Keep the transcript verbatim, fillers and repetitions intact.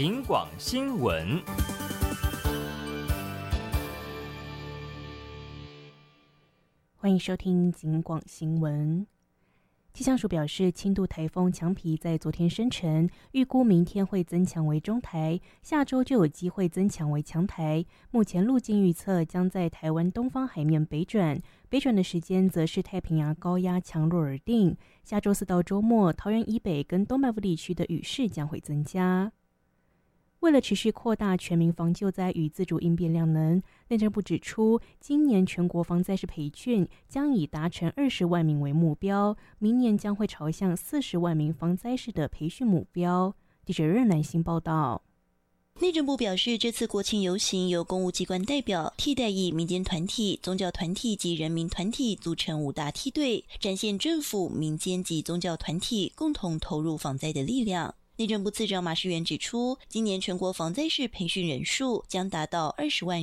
警广新闻。 欢迎收听警广新闻。气象署表示，轻度台风强皮在昨天生成，预估明天会增强为中台，下周就有机会增强为强台。目前路径预测将在台湾东方海面北转，北转的时间则是太平洋高压强弱而定。下周四到周末，桃园以北跟东半部地区的雨势将会增加。为了持续扩大全民防救灾与自主应变量能，内政部指出，今年全国防灾士培训将以达成二十万名为目标，明年将会朝向四十万名防灾士的培训目标。记者任南星报道。 内政部表示，这次国庆游行由公务机关代表替代役民间团体、宗教团体及人民团体组成五大梯队，展现政府、民间及宗教团体共同投入防灾的力量。内政部次长马世元指出，今年全国防灾士培训人数将达到二十万